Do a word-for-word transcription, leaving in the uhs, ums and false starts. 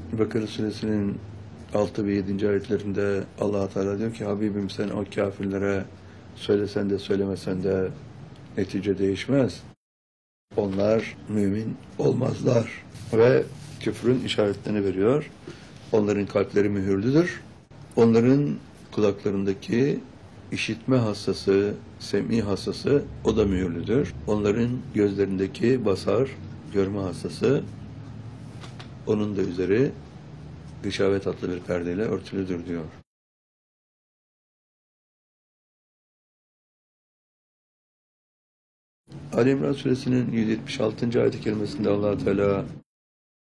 Bakara Suresinin altı ve yedinci ayetlerinde Allah Teala diyor ki Habibim sen o kafirlere söylesen de söylemesen de netice değişmez. Onlar mümin olmazlar. Ve küfrün işaretlerini veriyor. Onların kalpleri mühürlüdür. Onların kulaklarındaki işitme hassası, sem'i hassası o da mühürlüdür. Onların gözlerindeki basar, görme hassası onun da üzeri gışavet adlı bir perdeyle örtülüdür diyor. Ali İmran Suresinin yüz yetmiş altıncı ayet-i kerimesinde Allah Teala